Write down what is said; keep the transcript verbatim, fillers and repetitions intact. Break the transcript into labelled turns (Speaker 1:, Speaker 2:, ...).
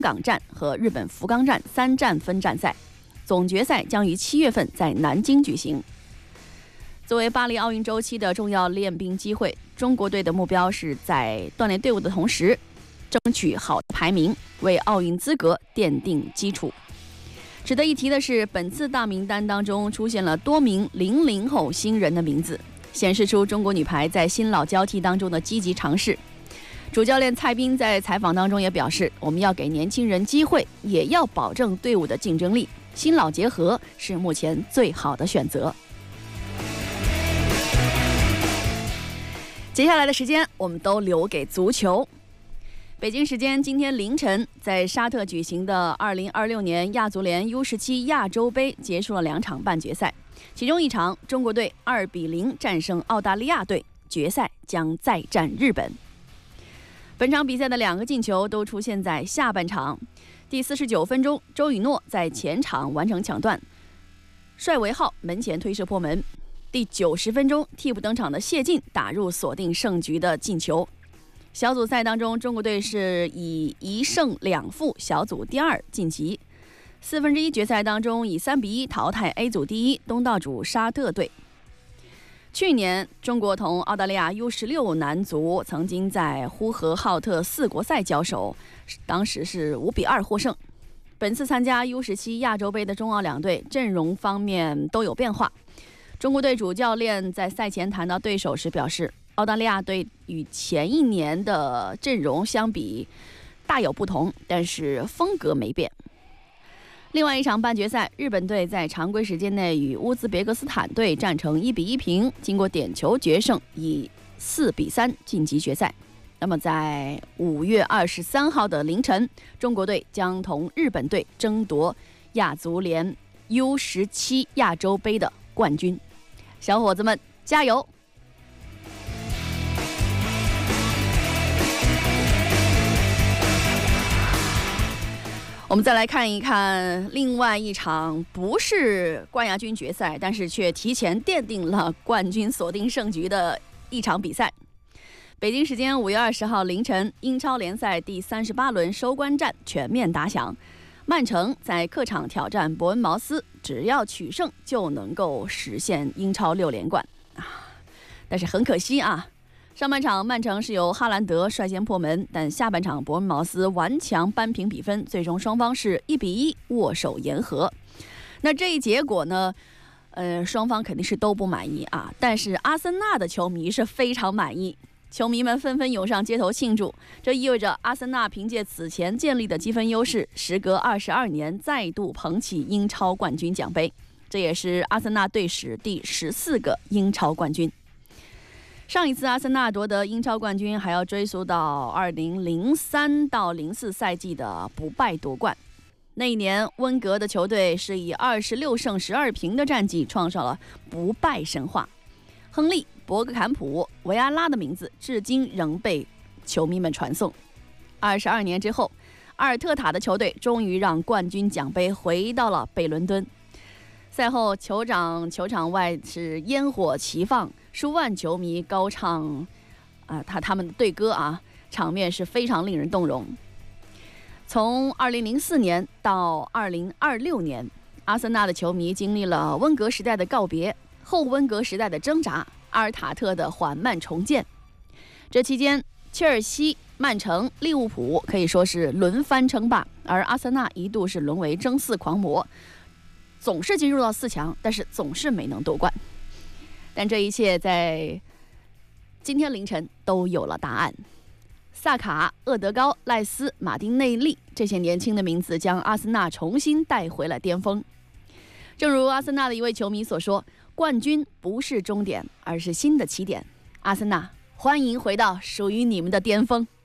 Speaker 1: 港站和日本福冈站三站分站赛，总决赛将于七月份在南京举行。作为巴黎奥运周期的重要练兵机会，中国队的目标是在锻炼队伍的同时，争取好的排名，为奥运资格奠定基础。值得一提的是，本次大名单当中出现了多名零零后新人的名字，显示出中国女排在新老交替当中的积极尝试。主教练蔡斌在采访当中也表示，我们要给年轻人机会，也要保证队伍的竞争力，新老结合是目前最好的选择。接下来的时间我们都留给足球。北京时间今天凌晨，在沙特举行的二零二六年亚足联 U 十七 亚洲杯结束了两场半决赛，其中一场中国队二比零战胜澳大利亚队，决赛将再战日本。本场比赛的两个进球都出现在下半场。第四十九分钟，周雨诺在前场完成抢断，帅维浩门前推射破门。第九十分钟，替补登场的谢晋打入锁定胜局的进球。小组赛当中，中国队是以一胜两负小组第二晋级。四分之一决赛当中，以三比一淘汰 A 组第一东道主沙特队。去年，中国同澳大利亚 U 十六 男足曾经在呼和浩特四国赛交手，当时是五比二获胜。本次参加 U 十七 亚洲杯的中澳两队阵容方面都有变化。中国队主教练在赛前谈到对手时表示，澳大利亚队与前一年的阵容相比大有不同，但是风格没变。另外一场半决赛，日本队在常规时间内与乌兹别克斯坦队战成一比一平，经过点球决胜，以四比三晋级决赛。那么在五月二十三号的凌晨，中国队将同日本队争夺亚足联 U 十七 亚洲杯的冠军。小伙子们加油！我们再来看一看另外一场不是冠亚军决赛，但是却提前奠定了冠军锁定胜局的一场比赛。北京时间五月二十号凌晨，英超联赛第三十八轮收官战全面打响。曼城在客场挑战伯恩茅斯，只要取胜就能够实现英超六连冠啊！但是很可惜啊，上半场曼城是由哈兰德率先破门，但下半场伯恩茅斯顽强扳平比分，最终双方是一比一握手言和。那这一结果呢，呃，双方肯定是都不满意啊，但是阿森纳的球迷是非常满意。球迷们纷纷涌上街头庆祝，这意味着阿森纳凭借此前建立的积分优势，时隔二十二年再度捧起英超冠军奖杯，这也是阿森纳队史第十四个英超冠军。上一次阿森纳夺得英超冠军还要追溯到二零零三到零四赛季的不败夺冠，那一年温格的球队是以二十六胜十二平的战绩创造了不败神话。亨利、博格坎普、维阿拉的名字至今仍被球迷们传颂。二十二年之后，阿尔特塔的球队终于让冠军奖杯回到了北伦敦。赛后，酋长球场外是烟火齐放，数万球迷高唱啊、呃、他他们的队歌啊，场面是非常令人动容。从二零零四年到二零二六年，阿森纳的球迷经历了温格时代的告别，后温格时代的挣扎，阿尔塔特的缓慢重建。这期间，切尔西、曼城、利物浦可以说是轮番称霸，而阿森纳一度是沦为争四狂魔，总是进入到四强，但是总是没能夺冠。但这一切在今天凌晨都有了答案。萨卡、厄德高、赖斯、马丁内利这些年轻的名字将阿森纳重新带回了巅峰。正如阿森纳的一位球迷所说，冠军不是终点，而是新的起点。阿森纳，欢迎回到属于你们的巅峰。